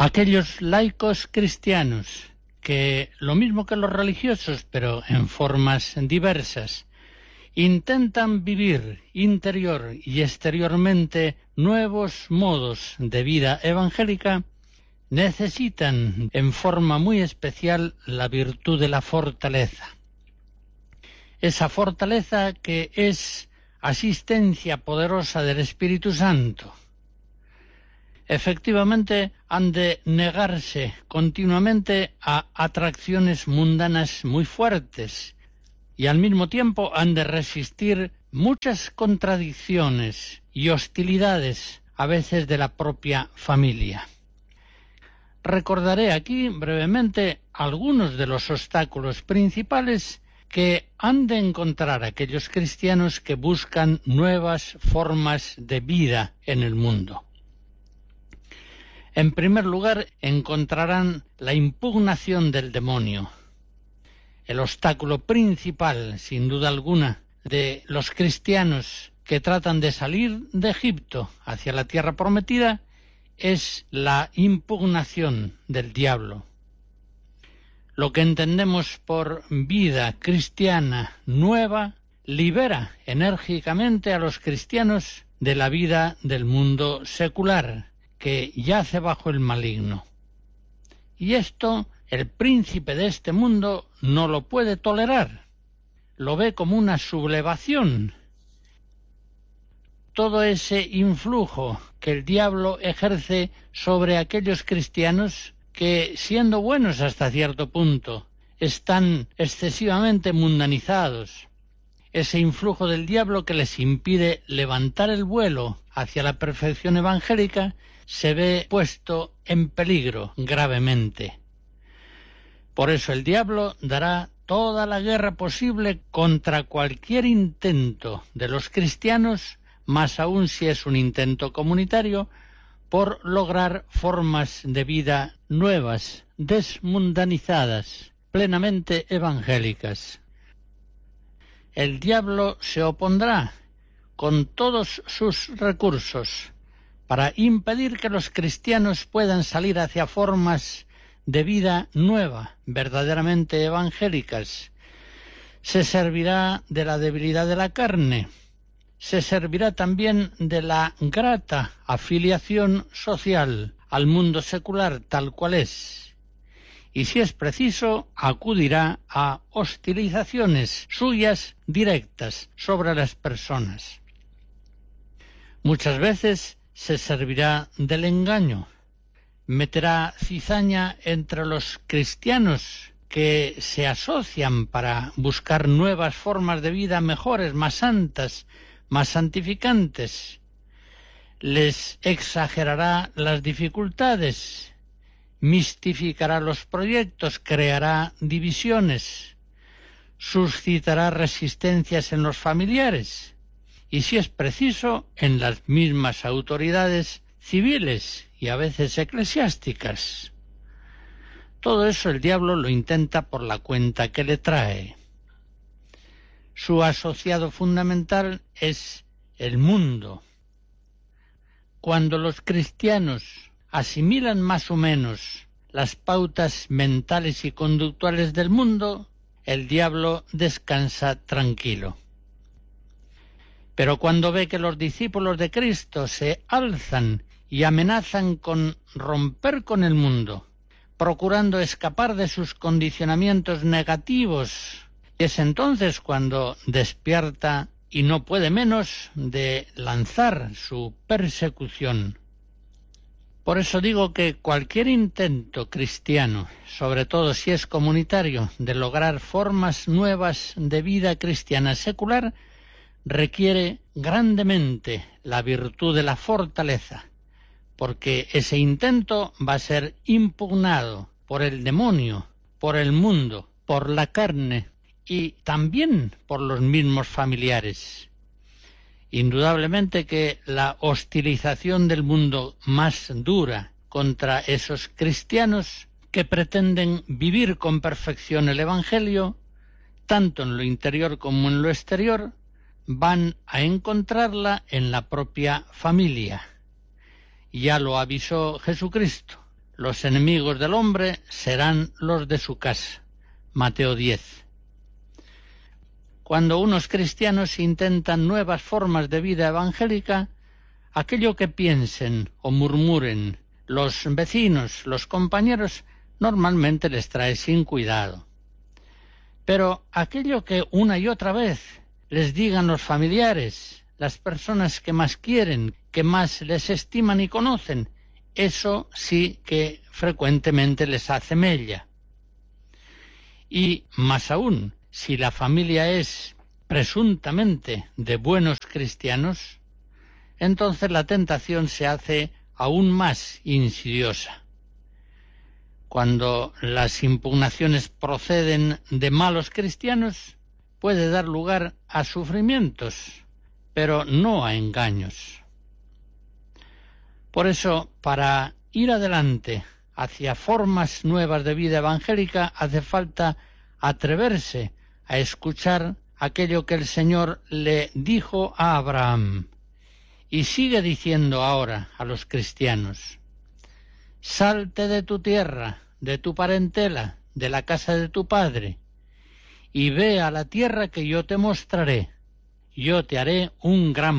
Aquellos laicos cristianos que, lo mismo que los religiosos, pero en formas diversas, intentan vivir interior y exteriormente nuevos modos de vida evangélica, necesitan en forma muy especial la virtud de la fortaleza. Esa fortaleza que es asistencia poderosa del Espíritu Santo. Efectivamente, han de negarse continuamente a atracciones mundanas muy fuertes y al mismo tiempo han de resistir muchas contradicciones y hostilidades, a veces de la propia familia. Recordaré aquí brevemente algunos de los obstáculos principales que han de encontrar aquellos cristianos que buscan nuevas formas de vida en el mundo. En primer lugar, encontrarán la impugnación del demonio. El obstáculo principal, sin duda alguna, de los cristianos que tratan de salir de Egipto hacia la tierra prometida es la impugnación del diablo. Lo que entendemos por vida cristiana nueva libera enérgicamente a los cristianos de la vida del mundo secular, que yace bajo el maligno. Y esto el príncipe de este mundo no lo puede tolerar. Lo ve como una sublevación. Todo ese influjo que el diablo ejerce sobre aquellos cristianos que, siendo buenos hasta cierto punto, están excesivamente mundanizados. Ese influjo del diablo que les impide levantar el vuelo hacia la perfección evangélica se ve puesto en peligro gravemente. Por eso el diablo dará toda la guerra posible contra cualquier intento de los cristianos, más aún si es un intento comunitario, por lograr formas de vida nuevas, desmundanizadas, plenamente evangélicas. El diablo se opondrá con todos sus recursos para impedir que los cristianos puedan salir hacia formas de vida nueva, verdaderamente evangélicas. Se servirá de la debilidad de la carne, se servirá también de la grata afiliación social al mundo secular tal cual es, y si es preciso, acudirá a hostilizaciones suyas directas sobre las personas. Muchas veces se servirá del engaño, meterá cizaña entre los cristianos que se asocian para buscar nuevas formas de vida mejores, más santas, más santificantes. Les exagerará las dificultades, mistificará los proyectos, creará divisiones, suscitará resistencias en los familiares y, si es preciso, en las mismas autoridades civiles y a veces eclesiásticas. Todo eso el diablo lo intenta por la cuenta que le trae. Su asociado fundamental es el mundo. Cuando los cristianos asimilan más o menos las pautas mentales y conductuales del mundo, el diablo descansa tranquilo. Pero cuando ve que los discípulos de Cristo se alzan y amenazan con romper con el mundo, procurando escapar de sus condicionamientos negativos, es entonces cuando despierta y no puede menos de lanzar su persecución. Por eso digo que cualquier intento cristiano, sobre todo si es comunitario, de lograr formas nuevas de vida cristiana secular, requiere grandemente la virtud de la fortaleza, porque ese intento va a ser impugnado por el demonio, por el mundo, por la carne y también por los mismos familiares. Indudablemente que la hostilización del mundo más dura contra esos cristianos que pretenden vivir con perfección el Evangelio, tanto en lo interior como en lo exterior, van a encontrarla en la propia familia. Ya lo avisó Jesucristo. Los enemigos del hombre serán los de su casa. Mateo 10. Cuando unos cristianos intentan nuevas formas de vida evangélica, aquello que piensen o murmuren los vecinos, los compañeros, normalmente les trae sin cuidado. Pero aquello que una y otra vez les digan los familiares, las personas que más quieren, que más les estiman y conocen, eso sí que frecuentemente les hace mella. Y más aún, si la familia es presuntamente de buenos cristianos, entonces la tentación se hace aún más insidiosa. Cuando las impugnaciones proceden de malos cristianos, puede dar lugar a sufrimientos, pero no a engaños. Por eso, para ir adelante hacia formas nuevas de vida evangélica, hace falta atreverse a escuchar aquello que el Señor le dijo a Abraham y sigue diciendo ahora a los cristianos: salte de tu tierra, de tu parentela, de la casa de tu padre, y ve a la tierra que yo te mostraré. Yo te haré un gran